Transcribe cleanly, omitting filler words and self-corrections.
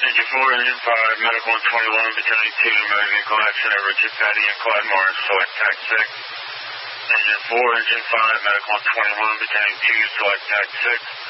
Engine 4, Engine 5, Medical 121, Battalion 2, motor vehicle accident at Richard Petty and Clyde Morris, select TAC 6. Engine 4, Engine 5, Medical 121, Battalion 2, select TAC 6.